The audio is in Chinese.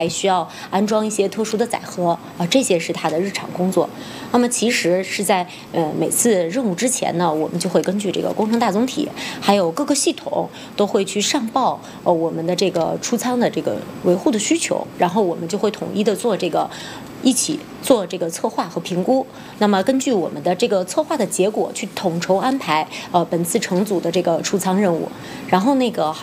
还需要安装一些特殊的载荷这些是他的日常工作。那么其实是在每次任务之前呢，我们就会根据这个工程大总体，还有各个系统都会去上报我们的这个出舱的这个维护的需求，然后我们就会统一的一起做这个策划和评估。那么根据我们的这个策划的结果去统筹安排本次乘组的这个出舱任务，然后